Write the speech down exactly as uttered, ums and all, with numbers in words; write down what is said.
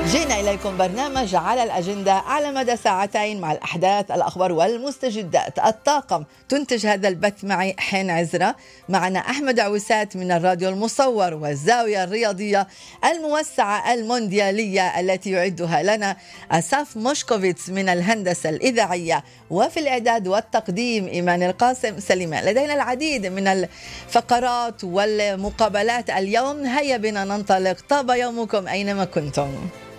جينا إليكم برنامج على الأجندة على مدى ساعتين مع الأحداث، الأخبار والمستجدات. الطاقم تنتج هذا البث معي حين عزرة، معنا أحمد عوسات من الراديو المصور والزاوية الرياضية الموسعة المونديالية التي يعدها لنا أساف موشكوفيتس من الهندسة الإذاعية، وفي الإعداد والتقديم إيمان القاسم. سليمان، لدينا العديد من الفقرات والمقابلات اليوم، هيا بنا ننطلق. طاب يومكم أينما كنتم.